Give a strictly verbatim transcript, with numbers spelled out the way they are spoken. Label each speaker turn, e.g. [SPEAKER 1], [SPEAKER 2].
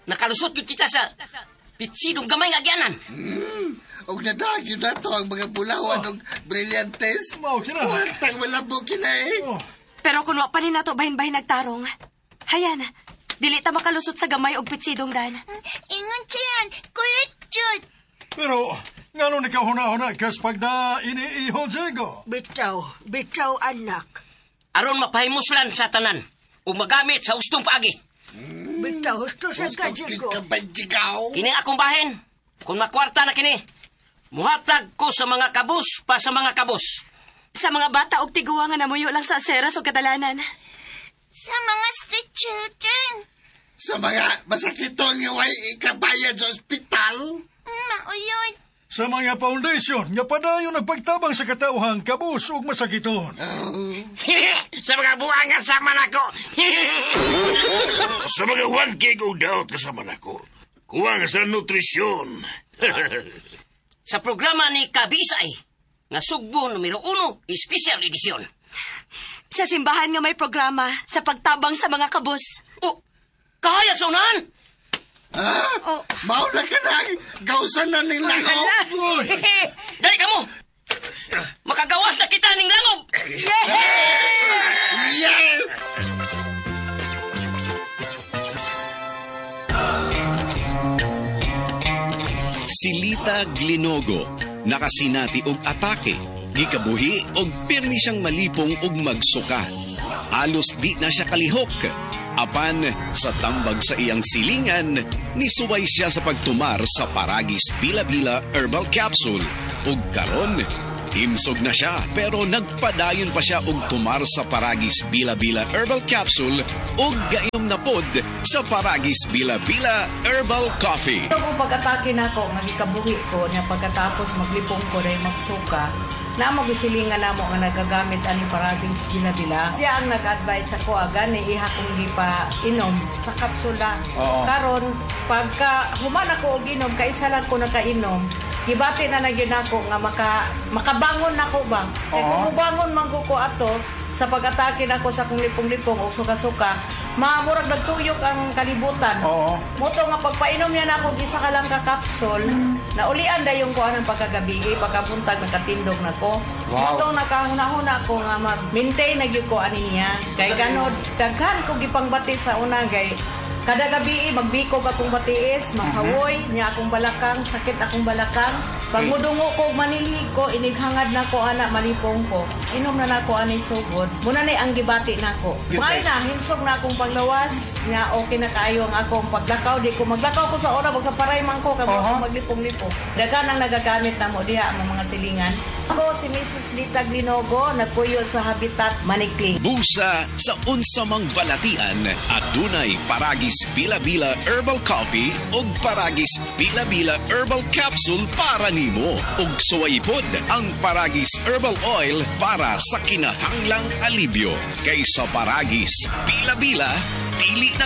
[SPEAKER 1] nakalusot yun kita sa pitsidong gamay nga agyanan.
[SPEAKER 2] Hmm, og nadagyo na to ang mga bulawan og brilyantes.
[SPEAKER 3] Mao kina.
[SPEAKER 2] Watang malabo kina eh.
[SPEAKER 3] Oh.
[SPEAKER 4] Pero kung wa pa ni nato bahin-bahin nagtarong, hayan, dili ta makalusot sa gamay og pitsidong dan.
[SPEAKER 5] Ingon siyan, kulit jud.
[SPEAKER 3] Pero, ngano ni ka huna-huna kas pagda iniiho, Diego?
[SPEAKER 4] Bitaw, bitaw anak.
[SPEAKER 1] Aron mapahimuslan sa tanan o magamit sa ustong paagi.
[SPEAKER 4] Bitaw, husto sa
[SPEAKER 2] Kit ka ba, jigaw?
[SPEAKER 1] Kini akong bahin. Kung makwarta na kini, muhatag ko sa mga kabus pa sa mga kabus.
[SPEAKER 4] Sa mga bata og tiguwa nga namuyo lang sa aseras o katalanan.
[SPEAKER 5] Sa mga street children.
[SPEAKER 2] Sa mga masakiton nga way ikabayad sa ospital.
[SPEAKER 5] Mauyod.
[SPEAKER 3] Sa mga foundation, nga padayon nagpagtabang sa katauhang kabus ug masakiton.
[SPEAKER 2] Oh.
[SPEAKER 1] Sa mga buwangan sama nako.
[SPEAKER 6] Sa mga one cake o daot kasama nako. Kuha nga sa nutrisyon.
[SPEAKER 1] Sa programa ni Kabisay, nga Sugbo numero uno, special edition.
[SPEAKER 4] Sa simbahan nga may programa sa pagtabang sa mga kabus.
[SPEAKER 1] Oh, kahayag sa unahan.
[SPEAKER 2] Ah,
[SPEAKER 4] Oh.
[SPEAKER 2] mauna ka na. Gawsan na ning langaw.
[SPEAKER 1] Dali ka mo. Makagawas na kita ning langob.
[SPEAKER 2] Yes!
[SPEAKER 7] Si Lita Glinogo, nakasinati og atake, gikabuhi og pirmi siyang malipong og magsuka. Alos di na siya kalihok. Apan, sa tambag sa iyang silingan, nisuway siya sa pagtumar sa Paragis Bila-Bila Herbal Capsule. Ug karon, himsog na siya pero nagpadayon pa siya og tumar sa Paragis Bila-Bila Herbal Capsule ug gainom na pod sa Paragis Bila-Bila Herbal Coffee.
[SPEAKER 8] Ito kung pag-atake na ako, nga gikabuhi ko, niya pagkatapos maglipong ko na magsuka, na magisilingan na mo nga nagagamit ani Paragis Bila-Bila. Siya ang nag-advise ako aga ni iha kong di pa inom sa kapsula.
[SPEAKER 3] Oo.
[SPEAKER 8] Karon pagka human ako og inom, kaisa lang ko nakainom, gibati na nagyan ako nga maka, makabangon nako ba. Kaya kung mubangon man ko ko ato, sa pag-atake na ko sa kong lipong-lipong o suka-suka, maamurag nagtuyok ang kalibutan.
[SPEAKER 3] Oo.
[SPEAKER 8] Moto nga pagpainom yan ako, isa ka lang ka-capsule, na ulian da yung kuha ng pagkagabi, pagkapuntag, nakatindog na ko.
[SPEAKER 3] Wow.
[SPEAKER 8] Moto nakahuna-huna ko nga mag-maintain na yung kuha niya. Kaya ganod, daghan ko gipangbati sa una, gay, kada gabi, magbikog akong batiis, maghawoy, niya akong balakang, sakit akong balakang. Pag mudungo ko, maniliko, inighangad na ko, anak, malipong ko. Inom na na ko, anay sugod. Muna na ang gibati na ko. May na, hinsog na akong paglawas, nga okay na kayo ang akong paglakaw. Di ko maglakaw ko sa ora, sa parayman ko, kamo uh-huh. maglipong-lipong. Dagan ang nagagamit na mo, diha ang mga silingan. Ako, si Missus Lita Glinogo, nagpuyo sa Habitat Manikling.
[SPEAKER 7] Busa sa unsamang balatian at dunay Paragis Bila-Bila Herbal Coffee ug Paragis Bila-Bila Herbal Capsule para nimo. Ug suwaypod ang Paragis Herbal Oil para sa kinahanglang alibyo. Kaysa Paragis Bila-Bila, dili na